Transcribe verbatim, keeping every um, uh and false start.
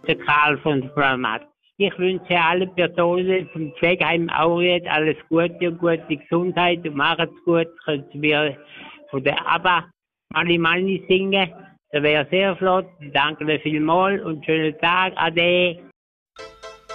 der Karl von Flamat. Ich wünsche allen Personen vom Pflegeheim Auriet alles Gute und gute Gesundheit und macht's gut. Können Sie mir von der ABBA Mali Mali singen? Das wäre sehr flott. Danke vielmals und schönen Tag. Ade.